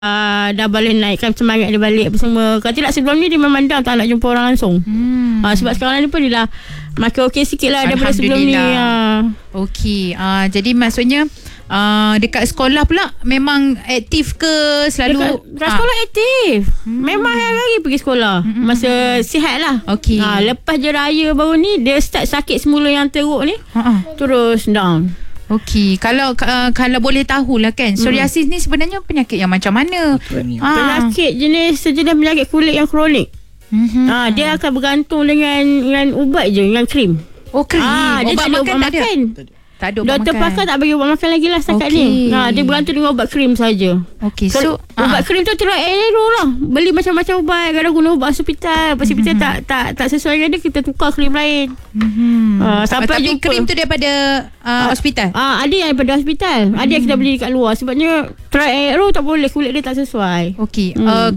dah boleh naikkan semangat dia balik apa semua. Kalau tidak sebelum ni dia memang down, tak nak jumpa orang langsung. Sebab sekarang ni pun dia dah makin okey sikit lah daripada sebelum ni. Okey, jadi maksudnya dekat sekolah pula memang aktif ke selalu? Dekat sekolah aktif. Memang hari-hari pergi sekolah. Masa sihat lah. Okey. Lepas je raya baru ni dia start sakit semula yang teruk ni. Terus down. Okey, kalau boleh tahulah kan, psoriasis ni sebenarnya penyakit yang macam mana? Penyakit sejenis penyakit kulit yang kronik. Dia akan bergantung dengan ubat je, dengan krim. Oh, krim. Dia tak ada ubat makan. Tak ada ubat doktor makan. pakar tak bagi ubat makan lagi lah setakat ni. Dia bergantung dengan ubat krim saja. Okey, so ubat krim tu terus error lah. Beli macam-macam ubat, kadang guna ubat hospital. Hospital tak sesuai dengan dia, kita tukar krim lain. Sampai tapi krim tu daripada hospital? Ada yang daripada hospital, ada yang kita beli kat luar. Sebabnya try error tak boleh, kulit dia tak sesuai. Okey,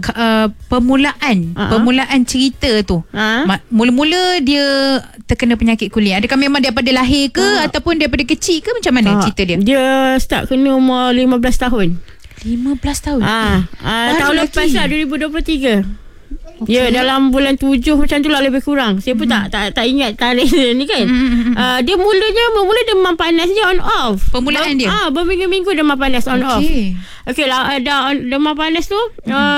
permulaan cerita tu, mula-mula dia terkena penyakit kulit, adakah memang daripada lahir ke ataupun daripada kecil ke, macam mana cerita dia? Dia start kena umur 15 tahun. 15 tahun? Tahun lepas lah, 2023. Ya, dalam bulan 7 macam tu lah lebih kurang. Saya pun tak ingat tarikh ni kan. Dia mula demam panas je on off. Permulaan dia? Berminggu-minggu demam panas on off. Okey lah, ada demam panas tu.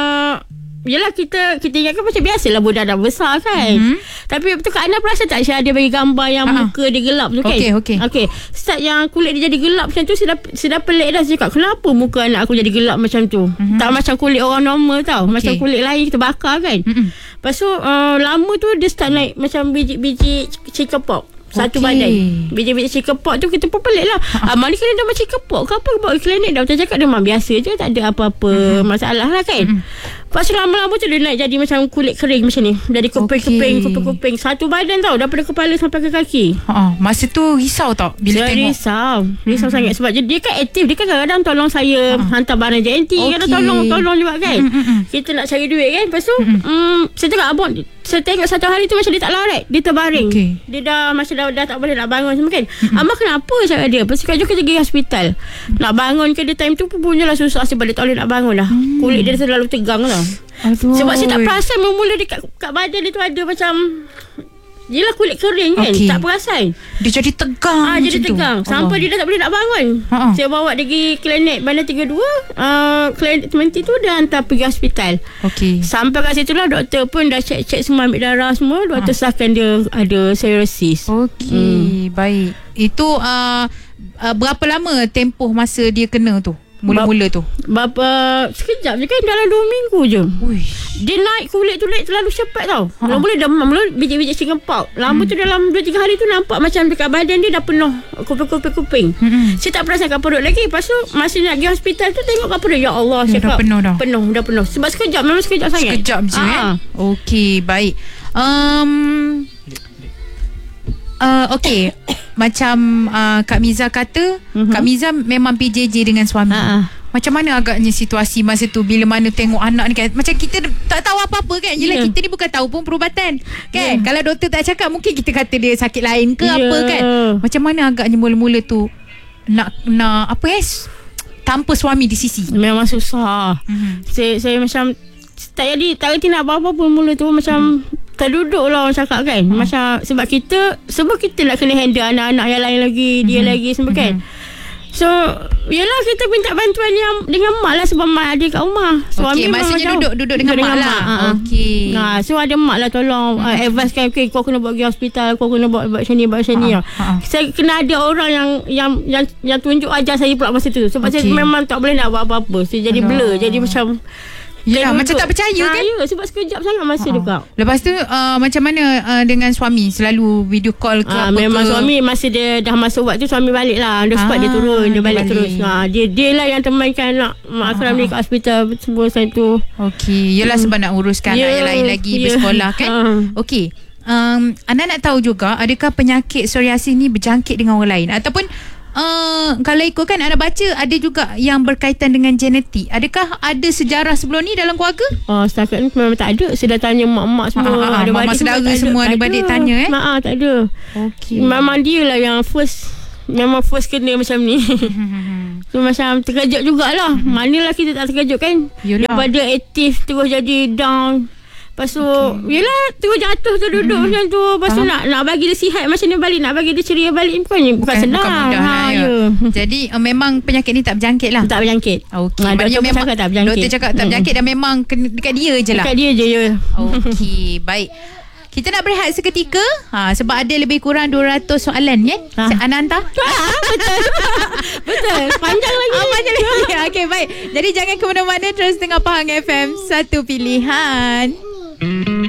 Yelah, kita ingatkan macam biasalah budak dah besar kan. Tapi betul Kak Ana perasan tak Syah, dia bagi gambar yang muka dia gelap tu kan. Okey. Start yang kulit dia jadi gelap macam tu, saya dah pelik dah. Saya cakap, kenapa muka anak aku jadi gelap macam tu? Tak macam kulit orang normal tau. Macam kulit lain kita bakar kan. Lepas tu lama tu dia start naik macam biji-biji chicken pox. Satu badan. Biji-biji chicken pox tu kita pun pelik lah. Mana kena demam chicken pox ke apa, bawa ke klinik. Doktor cakap demam biasa je, tak ada apa-apa masalah lah kan. Lepas tu lama-lama tu dia naik jadi macam kulit kering macam ni. Jadi kuping. Satu badan tau, daripada kepala sampai ke kaki. Masa tu risau tau bila tengok? Risau sangat. Sebab dia kan aktif. Dia kan kadang-kadang tolong saya hantar barang JNT. Kadang tolong juga kan. Kita nak cari duit kan. Lepas tu saya cakap, abang, saya tengok satu hari tu macam dia tak larat, dia terbaring. Dia dah macam dah tak boleh nak bangun semua kan. Abang kenapa cakap dia? Lepas tu jom kita pergi hospital. Nak bangun ke dia time tu pun punyalah susah sebab dia tak boleh nak bangun lah. Kulit dia terlalu tegang lah. Sebab saya tak perasan mula-mula dekat badan dia tu ada macam, yelah, kulit kering kan. Tak perasan. Dia jadi tegang. Jadi tegang sampai dia dah tak boleh nak bangun. Saya bawa dia pergi klinik Bandar 32. Klinik 20 tu dia hantar pergi hospital. Sampai kat situ lah doktor pun dah cek semua, ambil darah semua. Doktor sahkan dia ada psoriasis. Baik. Itu berapa lama tempoh masa dia kena tu? Mula-mula tu sekejap je kan, dalam 2 minggu je. Dia naik, kulit tu naik terlalu cepat tau. Mula-mula demam, biji-biji chicken pox. Lama tu dalam 2-3 hari tu nampak macam dekat badan dia dah penuh kuping. Saya tak perasan kat perut lagi. Lepas tu masa nak pergi hospital tu tengok kat perut, ya Allah, cakap dah penuh. Sebab sekejap, memang sekejap sangat. Sekejap je Okey, baik. Okey, macam Kak Miza kata, Kak Miza memang PJJ dengan suami. Macam mana agaknya situasi masa tu bila mana tengok anak ni kan, macam kita tak tahu apa-apa kan. Yelah, kita ni bukan tahu pun perubatan kan. Kalau doktor tak cakap, mungkin kita kata dia sakit lain ke apa kan. Macam mana agaknya mula-mula tu nak tanpa suami di sisi? Memang susah. Saya macam tak jadi nak apa-apa pun mula tu. Macam terduduk lah orang cakap kan. Macam sebab kita nak kena handle anak-anak yang lain lagi, dia lagi semua kan. So yelah, kita minta bantuan yang dengan mak lah. Sebab mak ada kat rumah. Suami maksudnya duduk dengan mak lah. So ada mak lah tolong advice kan, kau kena bawa pergi hospital, kau kena buat sini lah. Saya kena ada orang yang tunjuk ajar saya pula masa tu. Sebab saya memang tak boleh nak buat apa-apa. Saya jadi blur. Jadi macam macam tak percaya kan? Sebab sekejap sangat masa dekat. Lepas tu macam mana dengan suami? Selalu video call ke apa memang ke? Suami masa dia dah masuk waktu, suami balik lah. Sebab dia turun, dia balik terus. Dia lah yang temankan anak Mak Akram ni kat hospital semua saat tu. Yelah, sebab nak uruskan anak yang lain lagi bersekolah kan. Anda nak tahu juga, adakah penyakit psoriasis ni berjangkit dengan orang lain? Ataupun kalau ikutkan anda baca, ada juga yang berkaitan dengan genetik. Adakah ada sejarah sebelum ni dalam keluarga? Setakat ni memang tak ada. Saya dah tanya mak-mak semua, mak saudara semua, adik-adik tanya tak ada. Memang dia lah yang first kena macam ni. So macam terkejut jugalah. Manalah kita tak terkejut kan. Daripada aktif terus jadi down. Lepas tu yelah terus jatuh tu duduk macam tu. Lepas tu nak bagi dia sihat macam ni balik, nak bagi dia ceria balik bukan senang. Bukan mudah Jadi memang penyakit ni tak berjangkit lah. Tak berjangkit. Doktor memang cakap tak berjangkit. Doktor cakap tak berjangkit dan memang dekat dia je lah. Dekat dia je ya. Okey, baik. Kita nak berehat seketika sebab ada lebih kurang 200 soalan kan? Ana hantar? Betul. Betul. Panjang lagi. Panjang lagi. Okey, baik. Jadi jangan ke mana-mana, terus dengar Pahang FM, satu pilihan.